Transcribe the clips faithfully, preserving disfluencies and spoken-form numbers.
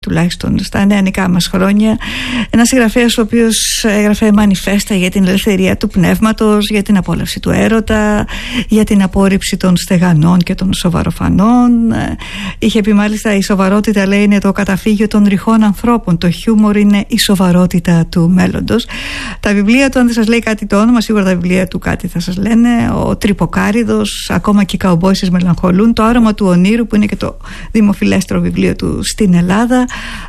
τουλάχιστον στα νεανικά μας χρόνια. Ένας συγγραφέας ο οποίος έγραφε μανιφέστα για την ελευθερία του πνεύματος, για την απόλαυση του έρωτα, για την απόρριψη των στεγανών και των σοβαροφανών. Είχε πει μάλιστα, η σοβαρότητα, λέει, είναι το καταφύγιο των ρηχών ανθρώπων, το χιούμορ είναι η σοβαρότητα του μέλλοντος. Τα βιβλία του, αν δεν σας λέει κάτι το όνομα, σίγουρα τα βιβλία του κάτι θα σας λένε. Ο Τρυποκάριδος, ακόμα και οι καουμπόισες μελαγχολούν, το άρωμα του ονείρου, που είναι και το δημοφιλέστερο βιβλίο του στην Ελλάδα.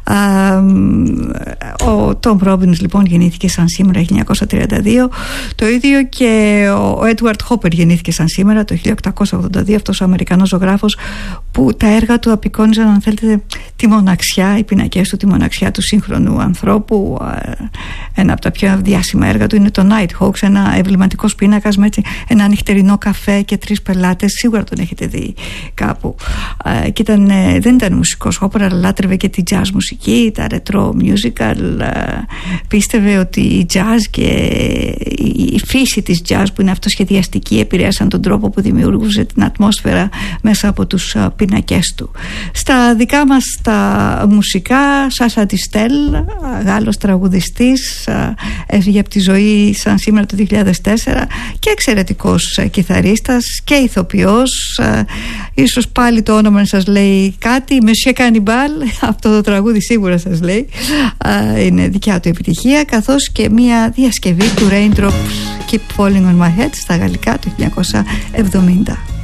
Ο Τόμ Ρόμπινς, λοιπόν, γεννήθηκε σαν σήμερα χίλια εννιακόσια τριάντα δύο. Το ίδιο και ο Έντουαρτ Χόπερ γεννήθηκε σαν σήμερα το χίλια οκτακόσια ογδόντα δύο, αυτός ο Αμερικανός ζωγράφος που τα έργα του απεικόνιζαν, αν θέλετε, τη μοναξιά, οι πινακές του, τη μοναξιά του σύγχρονου ανθρώπου. Ένα από τα πιο διάσημα έργα του είναι το Nighthawks, ένα εμβληματικός πίνακας με έτσι ένα νυχτερινό καφέ και τρεις πελάτες. Σίγουρα τον έχετε δει κάπου. Και ήταν, δεν ήταν μουσικός Χόπερ, αλλά λάτρευε και τη jazz μουσική, τα retro musical. Πίστευε ότι η jazz και η φύση της jazz, που είναι αυτοσχεδιαστική, επηρέασαν τον τρόπο που δημιουργούσε την ατμόσφαιρα μέσα από τους πινακές του. Στα δικά μας τα μουσικά, Σάσα Ντιστέλ, Γάλλος τραγουδιστής, έφυγε από τη ζωή σαν σήμερα το δύο χιλιάδες τέσσερα, και εξαιρετικός κιθαρίστας και ηθοποιός. Ίσως πάλι το όνομα σας λέει κάτι, Monsieur Cannibal, αυτό το τραγούδι σίγουρα σας λέει, είναι δικιά του επιτυχία, καθώς και μια διασκευή του Raindrops Keep Falling on My Head στα γαλλικά το χίλια εννιακόσια εβδομήντα.